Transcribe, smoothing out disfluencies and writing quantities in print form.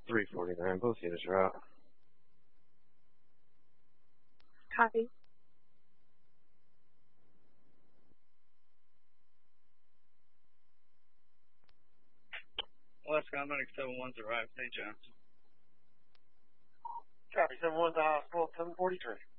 349. Both units are out. Copy. Alaska, I'm running 7-1's arrived. St. John. Copy, 7-1 to hospital, 743.